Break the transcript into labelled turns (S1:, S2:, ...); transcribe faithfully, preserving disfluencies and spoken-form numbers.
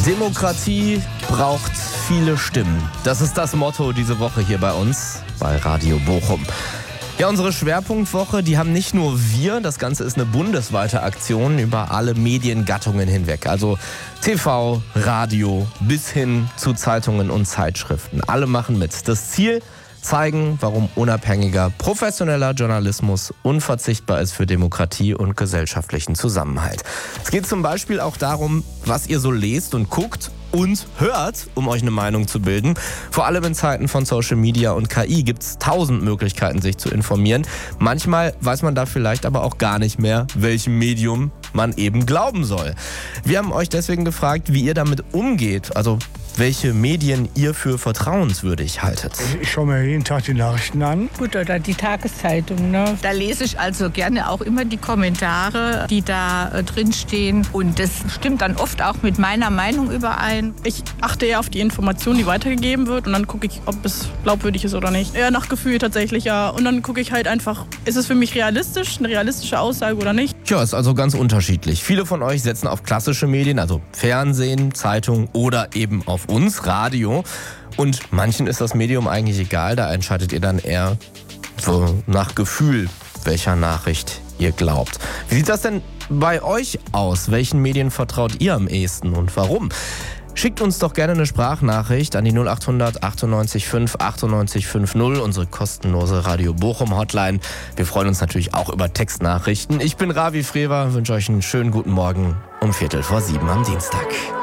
S1: Demokratie braucht viele Stimmen. Das ist das Motto diese Woche hier bei uns, bei Radio Bochum. Ja, unsere Schwerpunktwoche, die haben nicht nur wir, das Ganze ist eine bundesweite Aktion über alle Mediengattungen hinweg. Also T V, Radio bis hin zu Zeitungen und Zeitschriften. Alle machen mit. Das Ziel: zeigen, warum unabhängiger, professioneller Journalismus unverzichtbar ist für Demokratie und gesellschaftlichen Zusammenhalt. Es geht zum Beispiel auch darum, was ihr so lest und guckt und hört, um euch eine Meinung zu bilden. Vor allem in Zeiten von Social Media und K I gibt es tausend Möglichkeiten, sich zu informieren. Manchmal weiß man da vielleicht aber auch gar nicht mehr, welchem Medium man eben glauben soll. Wir haben euch deswegen gefragt, wie ihr damit umgeht, also welche Medien ihr für vertrauenswürdig haltet.
S2: Ich schaue mir jeden Tag die Nachrichten an.
S3: Gut, oder die Tageszeitung, ne?
S4: Da lese ich also gerne auch immer die Kommentare, die da äh, drin stehen. Und das stimmt dann oft auch mit meiner Meinung überein.
S5: Ich achte eher auf die Information, die weitergegeben wird. Und dann gucke ich, ob es glaubwürdig ist oder nicht. Eher nach Gefühl tatsächlich, ja. Und dann gucke ich halt einfach, ist es für mich realistisch, eine realistische Aussage oder nicht?
S1: Tja, ist also ganz unterschiedlich. Viele von euch setzen auf klassische Medien, also Fernsehen, Zeitung oder eben auf uns, Radio. Und manchen ist das Medium eigentlich egal, da entscheidet ihr dann eher so nach Gefühl, welcher Nachricht ihr glaubt. Wie sieht das denn bei euch aus? Welchen Medien vertraut ihr am ehesten und warum? Schickt uns doch gerne eine Sprachnachricht an die null acht hundert achtundneunzig fünf achtundneunzig fünf null, unsere kostenlose Radio Bochum Hotline. Wir freuen uns natürlich auch über Textnachrichten. Ich bin Ravi Frewer, wünsche euch einen schönen guten Morgen um Viertel vor sieben am Dienstag.